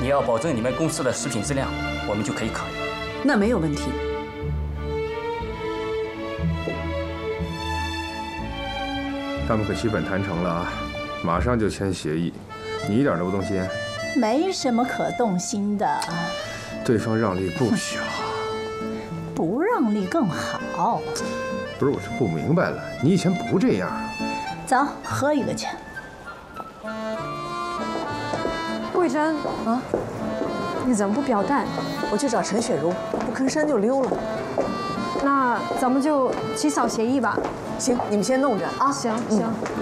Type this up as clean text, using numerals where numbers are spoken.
你要保证你们公司的食品质量，我们就可以考虑。 那没有问题。 他们可基本谈成了啊，马上就签协议，你一点都不动心？ 没什么可动心的。 对方让利不小， 不让利更好。 不是，我是不明白了，你以前不这样啊？ 走，喝一个去。 桂珍啊，你怎么不表淡？ 我去找陈雪茹，不吭声就溜了。 那咱们就起草协议吧。 行，你们先弄着啊。 行。